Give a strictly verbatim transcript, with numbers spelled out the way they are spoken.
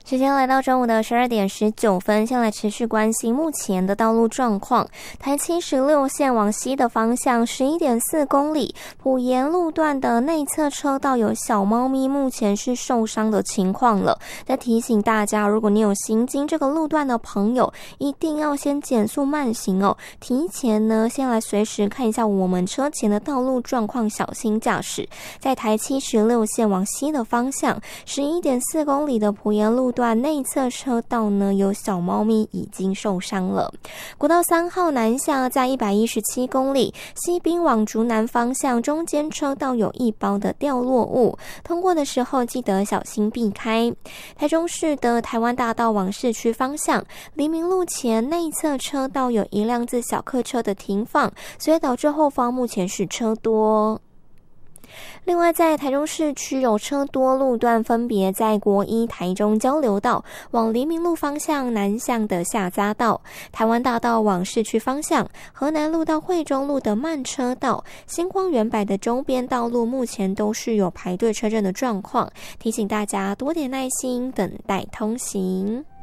时间来到中午的十二点十九分，先来持续关心目前的道路状况。台七十六线往西的方向十一点四公里，埔盐路段的内侧车道有小猫咪，目前是受伤的情况了。但提醒大家，如果你有行经这个路段的朋友，一定要先减速慢行哦。提前呢，先来随时看一下我们车前的道路状况，小心驾驶。在台七十六线往西的方向，十一点四公里的埔盐路段内侧车道呢，有小猫咪已经受伤了。国道三号南下在一百一十七公里，西滨往竹南方向中间车道有一包的掉落物，通过的时候记得小心避开。台中市的台湾大道往市区方向，黎明路前内侧车道有一辆自小客车的停放，所以导致后方目前是车多。另外，在台中市区有车多路段，分别在国一台中交流道往黎明路方向南向的下匝道，台湾大道往市区方向，河南路到惠中路的慢车道，星光远百的周边道路目前都是有排队车阵的状况，提醒大家多点耐心等待通行。